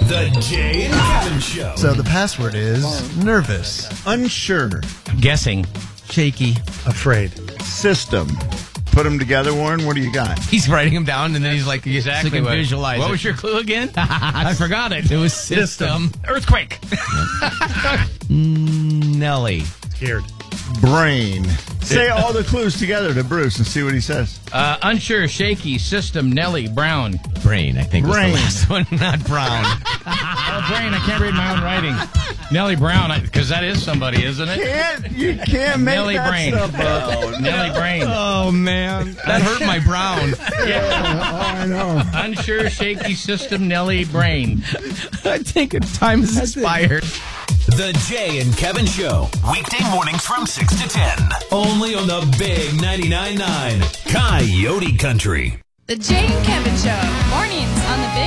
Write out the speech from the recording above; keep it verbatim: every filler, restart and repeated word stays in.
The Jay and Kevin Show. So the password is nervous, unsure, Guessing. shaky, afraid. System. Put them together, Warren. What do you got? He's writing them down, and then he's like, Exactly so you can what- visualize What it. was your clue again? I forgot it. It was system. Earthquake. Nelly. Scared. Brain. Say all the clues together to Bruce and see what he says. Uh, unsure, shaky, system, Nelly, Brown. Brain, I think, Brain. was the last one, not Brown. Oh, brain, I can't read my own writing. Nelly Brown, because that is somebody, isn't it? Can't, you can't make Nelly that Brain. stuff up. Nelly Brain. Oh, man. That hurt my Brown. I know. Unsure, shaky, system, Nelly, Brain. I think time has expired. The Jay and Kevin Show. Weekday mornings from six to ten. Only on the Big ninety-nine point nine Coyote Country. The Jay and Kevin Show. Mornings on the Big